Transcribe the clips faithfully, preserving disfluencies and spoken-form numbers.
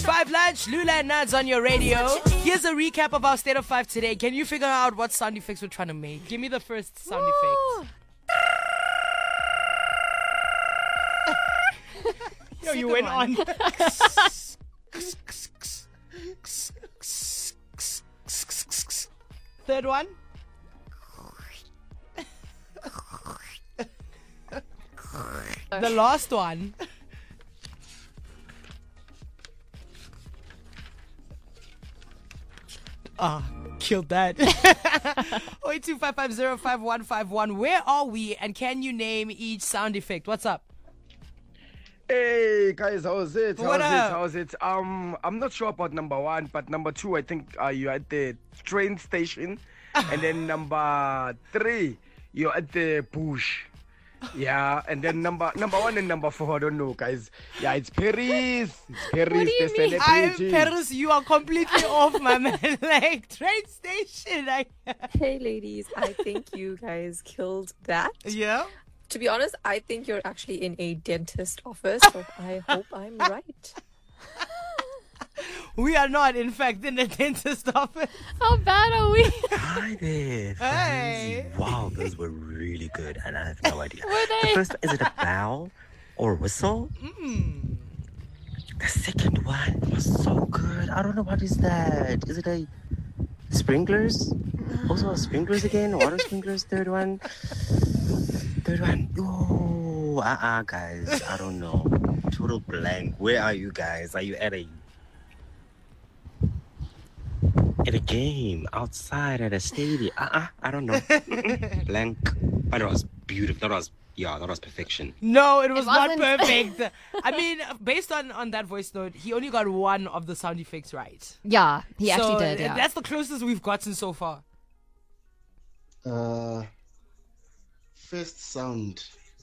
five lunch, Lula and Nads on your radio. Here's a recap of our State of Five today. Can you figure out what sound effects we're trying to make? Give me the first sound effect. Yo, you went on. Third one. The last one. Ah, oh, killed that. oh eight two five five zero five one five one. Where are we? And can you name each sound effect? What's up? Hey guys, how's it? How's What it? up? How's it? Um, I'm not sure about number one, but number two, I think uh, you're at the train station, and then number three, you're at the bush. Yeah, and then number number one and number four, I don't know, guys. Yeah, it's Paris. It's Paris, What do you the mean? I'm celebrity. Paris, you are completely off, my man. Like, train station. I... Hey ladies, I think you guys killed that. Yeah? To be honest, I think you're actually in a dentist office, so I hope I'm right. We are not, in fact, in the dentist office. How bad are we? Hi there. Hey. Wow, those were really good, and I have no idea. Were The they? first, is it a bow or a whistle? Mm. The second one was so good. I don't know, what is that? Is it a sprinklers? Also sprinklers again? Water sprinklers? Third one? Third one? Oh, uh-uh, guys. I don't know. Total blank. Where are you guys? Are you at a at a game outside at a stadium? Uh-uh, I don't know. Blank. But it was beautiful. That was, yeah, that was perfection. No, it was It not wasn't. perfect. I mean, based on, on that voice note, he only got one of the sound effects right. Yeah, he actually So, did. Yeah. That's the closest we've gotten so far. Uh, first sound.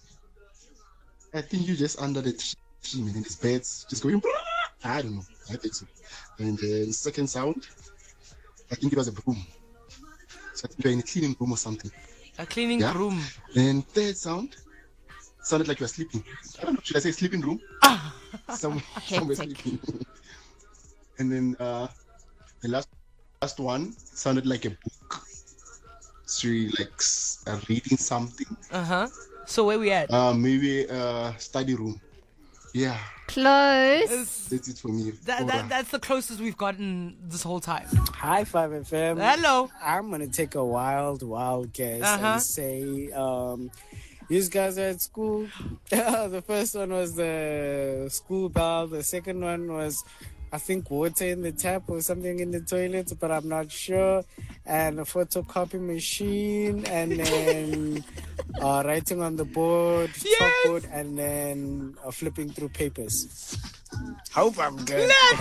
I think you just under the tree, man, in his beds, just going. I don't know. I think so. And then second sound, I think it was a broom. So I think you're in a cleaning room or something. A cleaning Yeah. room. Then third sound sounded like you were sleeping. I don't know. Should I say sleeping room? Some, somewhere Hectic. sleeping. And then uh, the last last one sounded like a book. So you like s- uh, reading something. Uh-huh. So where we at? Uh, maybe uh, study room. Yeah, Close. It's- that's it for me. that, that, Ora. that's the closest we've gotten this whole time. High Five F M. Hello. I'm gonna take a wild, wild guess Uh-huh. and say, um, these guys are at school. The first one was the school bell. The second one was, I think, water in the tap or something in the toilet, but I'm not sure. And a photocopy machine, and then uh, writing on the board, Yes! chalkboard, and then uh, flipping through papers. Hope I'm good. Let's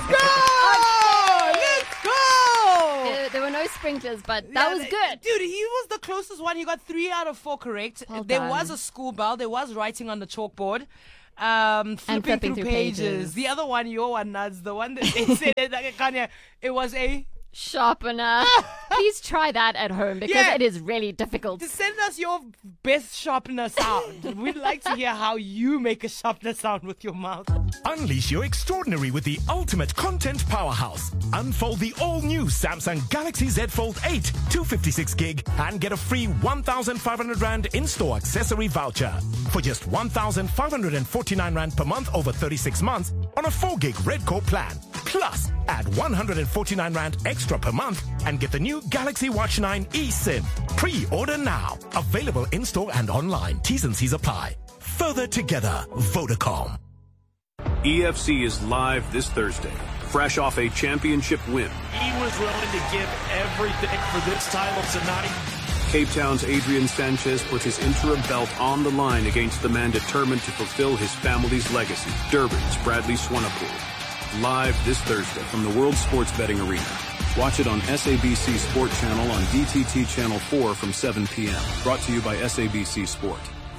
go! Let's go! There, there were no sprinklers, but that Yeah, was th- good. Dude, he was the closest one. He got three out of four correct. Well there done. was a school bell. There was writing on the chalkboard. Um, flipping, flipping through, through pages. pages. The other one, your one, Nads, the one that they said, like, Kanye, it was a... Sharpener. Please try that at home because Yeah. it is really difficult. Send us your best sharpener sound. We'd like to hear how you make a sharpener sound with your mouth. Unleash your extraordinary with the ultimate content powerhouse. Unfold the all-new Samsung Galaxy Z Fold eight, two fifty-six gig, and get a free one thousand five hundred rand in-store accessory voucher. For just one thousand five hundred forty-nine rand per month over thirty-six months on a four gig Red Core plan. Plus, add one hundred forty-nine rand extra per month and get the new Galaxy Watch nine eSIM. Pre-order now. Available in-store and online. T's and C's apply. Further together, Vodacom. E F C is live this Thursday, fresh off a championship win. He was willing to give everything for this title tonight. Cape Town's Adrian Sanchez put his interim belt on the line against the man determined to fulfill his family's legacy, Durban's Bradley Swanepoel. Live this Thursday from the World Sports Betting Arena. Watch it on S A B C Sport Channel on D T T Channel four from seven p.m. Brought to you by S A B C Sport.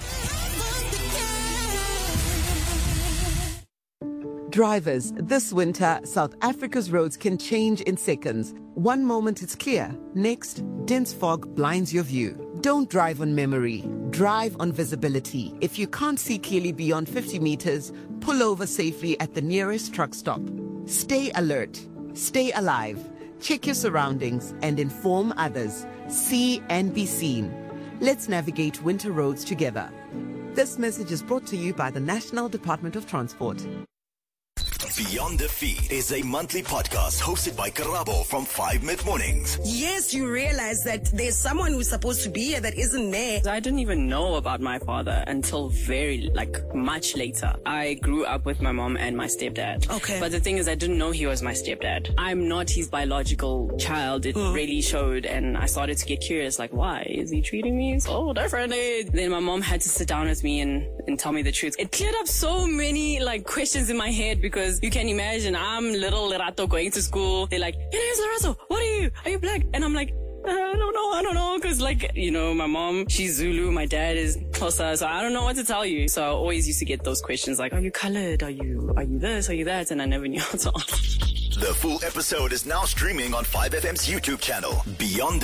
Drivers, this winter, South Africa's roads can change in seconds. One moment it's clear, next, dense fog blinds your view. Don't drive on memory, drive on visibility. If you can't see clearly beyond fifty meters, pull over safely at the nearest truck stop. Stay alert, stay alive, check your surroundings, and inform others. See and be seen. Let's navigate winter roads together. This message is brought to you by the National Department of Transport. Beyond the Feed is a monthly podcast hosted by Karabo from five Mid-Mornings. Yes, you realize that there's someone who's supposed to be here that isn't there. I didn't even know about my father until very, like, much later. I grew up with my mom and my stepdad. Okay. But the thing is, I didn't know he was my stepdad. I'm not his biological child. It Mm. really showed, and I started to get curious, like, why? Is he treating me so differently? Then my mom had to sit down with me and, and tell me the truth. It cleared up so many, like, questions in my head, because you can imagine I'm little Lerato going to school. They're like, "Your name's Lerato. What are you? Are you black?" And I'm like, I don't know, I don't know, because, like, you know, my mom, she's Zulu, my dad is Xhosa, so I don't know what to tell you. So I always used to get those questions like, are you colored? Are you, are you this? Are you that? And I never knew how to answer. The full episode is now streaming on five F M's YouTube channel, Beyond the